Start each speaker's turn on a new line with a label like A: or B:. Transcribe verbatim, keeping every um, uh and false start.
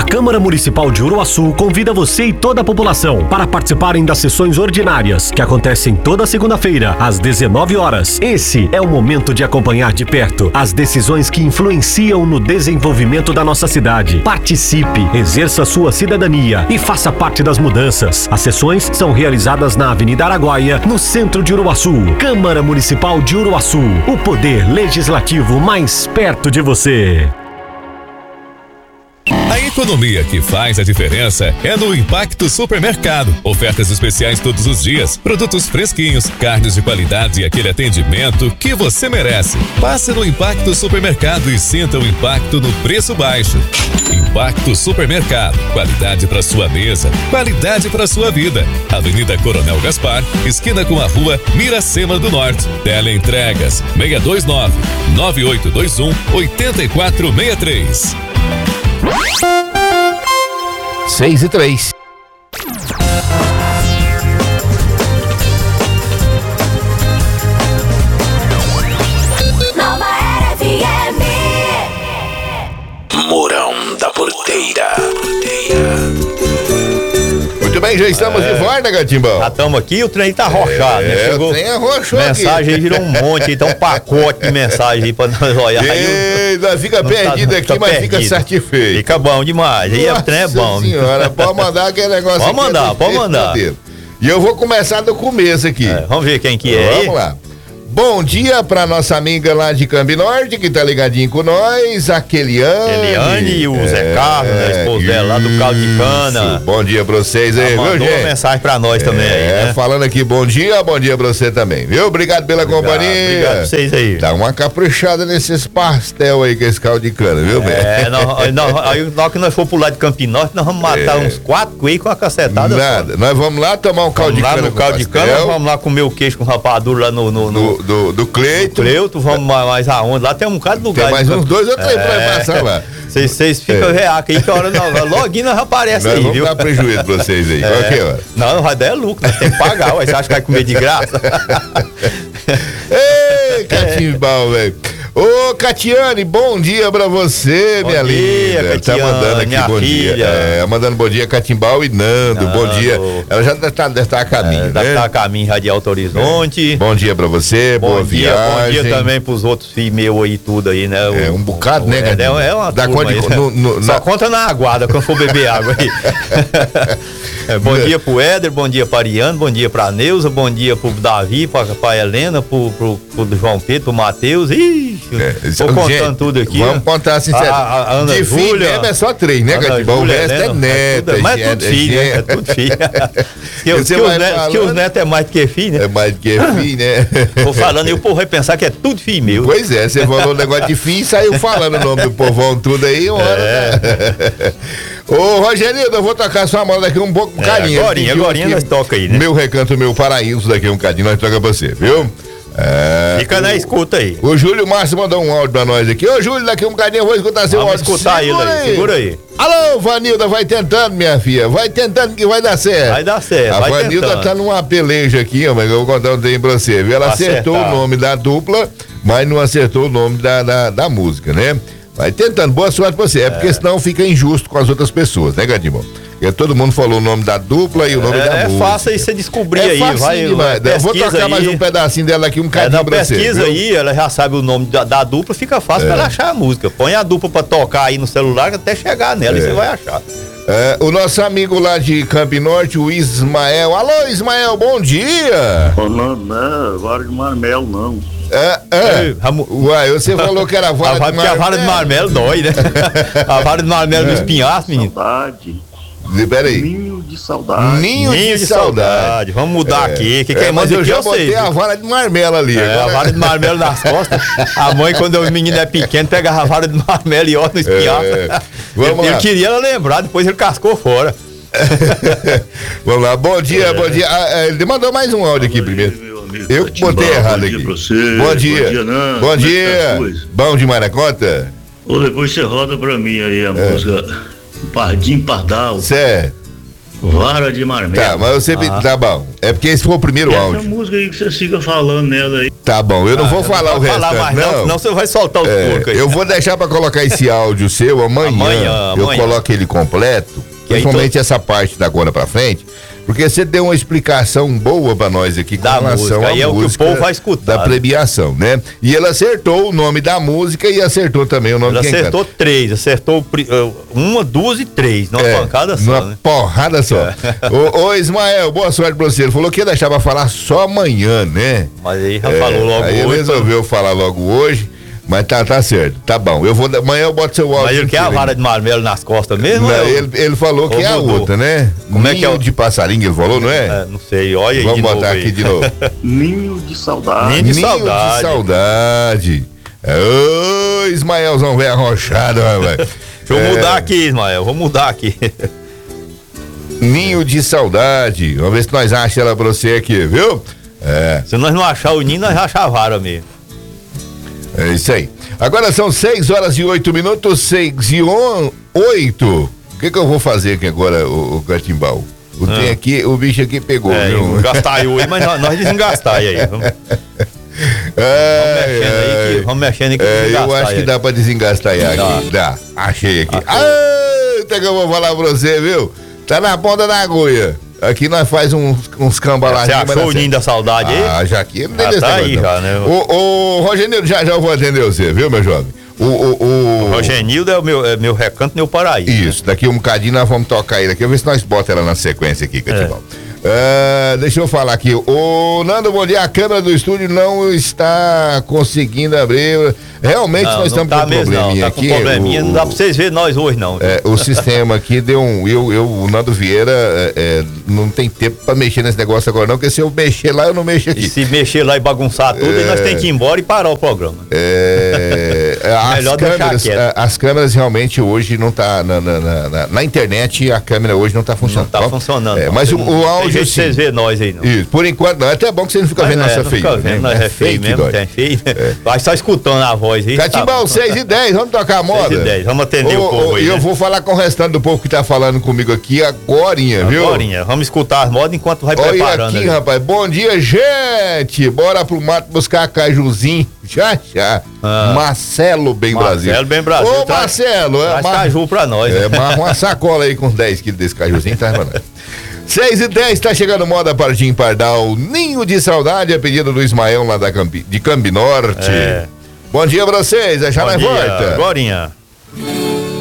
A: A Câmara Municipal de Uruaçu convida você e toda a população para participarem das sessões ordinárias, que acontecem toda segunda-feira, às dezenove horas. Esse é o momento de acompanhar de perto as decisões que influenciam no desenvolvimento da nossa cidade. Participe, exerça sua cidadania e faça parte das mudanças. As sessões são realizadas na Avenida Araguaia, no centro de Uruaçu. Câmara Municipal de Uruaçu, o poder legislativo mais perto de você.
B: A economia que faz a diferença é no Impacto Supermercado. Ofertas especiais todos os dias, produtos fresquinhos, carnes de qualidade e aquele atendimento que você merece. Passe no Impacto Supermercado e sinta o impacto no preço baixo. Impacto Supermercado, qualidade para sua mesa, qualidade para sua vida. Avenida Coronel Gaspar, esquina com a Rua Miracema do Norte. Teleentregas seis dois nove, nove oito dois um, oito quatro seis três.
C: Seis e três.
D: Nova Era F M.
C: Mourão da Porteira. Muito bem, já estamos
E: É.
C: de volta, Catimbão.
E: Já estamos aqui, o trem tá arrochado, né?
C: É,
E: Chegou
C: o trem arrochou
E: mensagem
C: aqui.
E: aí, virou um monte, então um pacote de mensagem aí pra nós olhar. Aí
C: Ei, nós fica
E: não
C: perdido
E: tá-
C: aqui,
E: tá
C: mas fica
E: perdido.
C: satisfeito.
E: Fica bom demais, aí o trem é bom.
C: Nossa senhora, pode mandar aquele negócio
E: Pode
C: aqui, é
E: mandar,
C: do
E: pode
C: jeito
E: mandar.
C: dele. E eu vou começar do começo aqui.
E: É, vamos ver quem que é aí.
C: Vamos lá. Bom dia pra nossa amiga lá de Cambi Norte, que tá ligadinho com nós, a Keliane.
E: Eliane e o Zé Carlos, né, a esposa dela, lá do Caldo de Cana.
C: Isso. Bom dia pra vocês aí,
E: Ela
C: viu,
E: mandou
C: gente?
E: uma mensagem pra nós também aí,
C: É,
E: né?
C: falando aqui, bom dia, bom dia pra você também, viu? Obrigado pela companhia.
E: Obrigado pra vocês aí.
C: Dá uma caprichada nesses pastel aí com esse caldo de cana, viu, velho?
E: É, nós, nós, aí na hora que nós for pro lado de Campinorte, nós vamos matar uns quatro coelhos com uma cacetada.
C: Nada, nós vamos lá tomar um caldo
E: Vamos
C: de
E: lá
C: cana
E: no
C: com
E: caldo de cana,
C: pastel,
E: vamos lá comer o queijo com rapadura lá no, no, no,
C: do, do, do Cleito.
E: Cleuto, vamos mais, mais aonde? Lá tem um bocado de lugar.
C: Tem mais uns dois ou três pra passar lá.
E: Vocês ficam
C: É.
E: reaca aí, que hora não, loguinho nós aparece
C: Nós
E: aí,
C: vamos
E: viu?
C: dar prejuízo pra vocês aí.
E: É.
C: Qualquer hora.
E: Não, não vai dar é lucro, nós temos que pagar, ué, você acha que vai comer de graça?
C: Ei, Catimbal, velho. Ô, Catiane, bom dia pra você,
E: Bom
C: minha
E: dia,
C: linda. Tá
E: Catiane,
C: mandando aqui
E: minha
C: bom
E: filha.
C: dia. É, mandando bom dia, Catimbal e Nando. Bom
E: Nando.
C: dia. Ela já deve estar, deve estar a caminho,
E: É,
C: né?
E: deve estar a caminho já de Alto Horizonte.
C: Bom dia pra você,
E: Bom
C: boa
E: dia,
C: viagem.
E: bom dia também pros outros filhos meus aí, tudo aí, né? O-
C: É, um bocado,
E: o-
C: né,
E: é,
C: Gadinho?
E: é uma
C: Dá
E: turma
C: conta de-
E: aí, né?
C: no- no-
E: Só
C: na-
E: conta na aguarda quando for beber água aí. É, bom dia pro Éder, bom dia pra Ariane, bom dia pra Neuza, bom dia pro Davi, pra, pra Helena, pro, pro, pro João Pedro, pro Matheus. Ixi,
C: É,
E: tô
C: gente,
E: contando tudo aqui.
C: Vamos
E: né?
C: contar sincero.
E: A, a, a Ana
C: de filho
E: Júlia,
C: mesmo é só três, né,
E: Ana
C: Catimbal? O
E: Júlia,
C: resto é
E: Helena,
C: neta.
E: tudo- mas é tudo filho, né? É tudo filho. que, os-
C: Você
E: que os
C: vai
E: netos, que
C: falando-
E: os netos é mais do que filho, né?
C: É mais do que filho, né?
E: Tô falando e o povo vai pensar que é tudo filho meu.
C: Pois é, você falou um negócio de filho e saiu falando o nome do povão tudo aí, uma hora,
E: É.
C: né? Ô, Rogelino, eu vou tocar sua moda daqui um pouco, um
E: É,
C: carinho.
E: agorinha, agorinha nós toca aí, né?
C: Meu recanto, meu paraíso, daqui um cadinho nós toca pra você, viu? É,
E: Fica na escuta aí.
C: o Júlio Márcio mandou um áudio pra nós aqui. Ô, Júlio, daqui um bocadinho eu vou escutar seu
E: Vamos
C: áudio.
E: escutar ele aí, segura aí.
C: Alô, Vanilda, vai tentando, minha filha. Vai tentando que vai dar certo.
E: Vai dar certo,
C: A
E: vai
C: Vanilda
E: tentando.
C: tá numa peleja aqui, ó, mas eu vou contar um trem pra você, viu? Ela
E: Vai
C: acertou
E: acertar.
C: o nome da dupla, mas não acertou o nome da, da, da música, né? Vai tentando, boa sorte pra você. É, porque senão fica injusto com as outras pessoas, né, Gadimão? Porque todo mundo falou o nome da dupla e o nome
E: É,
C: da
E: é
C: música.
E: fácil aí você descobrir
C: É
E: aí,
C: facinho
E: vai,
C: demais.
E: vai
C: Eu vou
E: pesquisa
C: tocar mais
E: aí.
C: um pedacinho dela aqui, um
E: É,
C: cadinho
E: da
C: pra você.
E: pesquisa
C: viu?
E: aí, ela já sabe o nome da, da dupla, fica fácil pra ela achar a música. Põe a dupla pra tocar aí no celular até chegar nela e você vai achar.
C: É, o nosso amigo lá de Campi Norte, o Ismael. Alô, Ismael, bom dia!
F: Oh, não, não, vara de marmelo não.
C: É, é.
E: Ei, Ramo-
C: Uai, você falou que era
E: A
C: vara
E: vara,
C: de
E: porque a vara de marmelo dói, né? A vara de marmelo no espinhaço, menino.
F: Saudade.
C: Pera aí.
F: Ninho de saudade.
C: Ninho,
E: Ninho
C: de, saudade.
E: Vamos mudar aqui. Que
C: É,
E: quem
C: mas
E: manda
C: eu
E: aqui
C: já
E: eu
C: botei
E: sei.
C: a vara de marmelo ali.
E: É, a
C: agora-
E: vara de marmelo nas costas. A mãe, quando o menino é pequeno, pega a vara de marmelo e ó no espinhaço.
C: É, vamos
E: ele,
C: lá.
E: ele queria ela lembrar, depois ele cascou fora.
C: Vamos lá, bom dia,
E: É.
C: bom dia. Ah, é, ele mandou mais um áudio aqui primeiro.
F: Meu amigo
C: Eu que
F: Catimbau,
C: botei errado
F: bom
C: aqui.
F: Dia pra você,
C: Bom dia.
F: Bom dia, não.
C: Bom
F: Como é que tá
C: dia.
F: as coisas?
C: Bom demais na conta?
F: Ô, depois você roda pra mim aí a
C: É.
F: música Pardim Pardal.
C: Certo.
F: Vara de Marmelo.
C: Tá, mas você.
E: Ah.
C: Tá bom. É porque esse foi o primeiro
F: Essa
C: áudio.
F: música aí que você siga falando nela aí.
C: Tá bom, eu não
E: Ah,
C: vou
E: eu
C: falar
E: não
C: o
E: vou
C: resto.
E: falar mais não, senão você vai soltar os
C: É,
E: porcos aí.
C: eu vou deixar pra colocar esse áudio seu amanhã.
E: Amanhã,
C: eu
E: amanhã.
C: coloco ele completo,
E: Que aí
C: principalmente essa parte da agora pra frente, porque você deu uma explicação boa pra nós aqui com
E: Da
C: relação
E: música,
C: à
E: aí é o que o
C: música
E: povo vai escutar,
C: da
E: né?
C: premiação, né? E ele acertou o nome da música e acertou também o nome
E: Ele
C: de quem
E: acertou
C: canta.
E: três, acertou o pri- uh, uma, duas e três, numa
C: É,
E: pancada só,
C: numa
E: né?
C: porrada só. Ô, ô, Ismael, boa sorte pra você. Ele falou que ia deixar pra falar só amanhã, né?
E: Mas aí já
C: É,
E: falou logo
C: aí ele
E: hoje.
C: resolveu falar logo hoje, mas tá, tá certo. Tá bom. Eu vou, amanhã eu boto seu áudio.
E: Mas ele quer a
C: inteiro,
E: vara
C: hein?
E: de marmelo nas costas mesmo?
C: Não,
E: ou eu-
C: ele, ele falou que
E: ou
C: é a
E: mudou?
C: outra, né?
E: Como é que é
C: Ninho
E: o-
C: de passarinho, ele falou, não é?
E: É, não sei, olha aí
C: Vamos
E: de
C: botar
E: novo
C: aqui
E: aí.
C: de novo.
F: Ninho de saudade.
E: Ninho de
C: Ninho
E: saudade.
C: de saudade. Ô, Ismaelzão velho arrochado, rapaz.
E: Deixa eu
C: É,
E: mudar aqui, Ismael, vou mudar aqui.
C: Ninho de saudade. Vamos ver se nós achamos ela pra você aqui, viu? É.
E: Se nós não achar o ninho, nós já achar a vara mesmo.
C: É isso aí. Agora são seis horas e oito minutos, seis e oito. O que que eu vou fazer aqui agora, o, o Catimbau? O,
E: Ah.
C: tem aqui, o bicho aqui pegou,
E: É,
C: viu?
E: gastar aí, mas nós, nós desengastar aí. Vamos,
C: Ai,
E: vamos mexendo aí,
C: ai.
E: que, vamos mexendo aí que
C: É, eu
E: desengastar
C: acho que
E: aí.
C: dá pra desengastar aí. Aqui. Dá. Achei aqui. Eita, que eu vou falar pra você, viu? Tá na ponta da agulha. Aqui nós faz uns, uns
E: Você
C: cambaladinhos.
E: achou o ninho da saudade aí?
C: Ah, já aqui não tem
E: Ah,
C: desse
E: tá
C: negócio,
E: aí
C: não.
E: já, né?
C: Ô, ô, Rogenildo, já já eu vou atender você, viu, meu jovem? O, o, o...
E: O Rogenildo é o meu, é meu recanto, meu paraíso.
C: Isso, daqui um bocadinho nós vamos tocar ele aqui, vamos ver se nós bota ela na sequência aqui, Catibal. Ah, deixa eu falar aqui. O Nando, bom dia. A câmera do estúdio não está conseguindo abrir. Realmente
E: Não,
C: nós
E: não
C: estamos
E: tá
C: com um
E: mesmo,
C: probleminha
E: não, tá com
C: aqui.
E: probleminha,
C: o,
E: não dá pra vocês verem nós hoje não.
C: é, o sistema aqui deu um. Eu, eu, o Nando Vieira é, é, não tem tempo pra mexer nesse negócio agora, não, porque se eu mexer lá, eu não mexo
E: E
C: aqui.
E: se mexer lá e bagunçar tudo, aí nós temos que ir embora e parar o programa.
C: É, as,
E: Melhor deixar
C: câmeras,
E: quieto.
C: a- as câmeras realmente hoje não tá na, na, na, na- na internet, a câmera hoje não tá
E: Não
C: funcionando.
E: tá
C: Ó,
E: funcionando.
C: é,
E: não.
C: mas o,
E: Tem-
C: o
E: tem
C: áudio
E: jeito de vocês
C: sim.
E: verem nós aí não.
C: Isso, por enquanto não. É até bom que você não fica
E: Mas
C: vendo
E: é,
C: nossa
E: não
C: feia.
E: fica vendo, nós é feio
C: que
E: mesmo,
C: dói.
E: tem feio. Vai só escutando a voz aí.
C: Catimbau,
E: tá.
C: seis e dez, vamos tocar a moda?
E: seis e dez, vamos atender
C: Ô,
E: o povo
C: ô,
E: aí,
C: E eu
E: né?
C: vou falar com o restante do povo que tá falando comigo aqui agorinha, viu?
E: Agorinha, vamos escutar as modas enquanto vai
C: Olha
E: preparando.
C: aqui,
E: ali.
C: rapaz. Bom dia, gente. Bora pro mato buscar cajuzinho. Já, já.
E: Ah.
C: Marcelo Bem Brasil.
E: Marcelo Bem Brasil.
C: Ô,
E: Traz-
C: Marcelo. é,
E: Traz
C: mar-
E: caju pra nós.
C: É,
E: né?
C: marra uma sacola aí com dez quilos desse cajuzinho, traz pra nós. seis e dez, tá chegando moda Pardim Pardal. Ninho de saudade, a pedido do Ismael lá da Campi, de Cambi Norte.
E: É.
C: Bom dia pra vocês, já
E: Bom
C: nós
E: dia,
C: volta.
E: Agorinha.